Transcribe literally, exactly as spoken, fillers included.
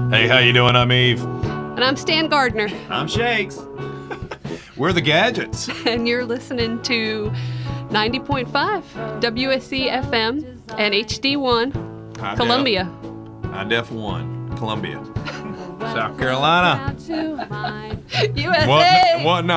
Hey, how you doing? I'm Eve. And I'm Stan Gardner. I'm Shakes. We're the Gadgets. And you're listening to ninety point five W S C F M and H D one, High Columbia. Def, High Def one, Columbia. South Carolina. U S A. What, what now?